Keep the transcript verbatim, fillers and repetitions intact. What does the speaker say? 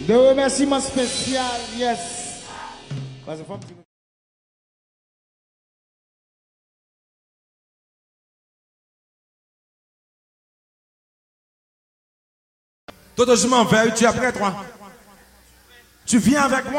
De remerciements spécial, yes. Toto, je m'en vais, tu es après toi. Tu viens avec moi.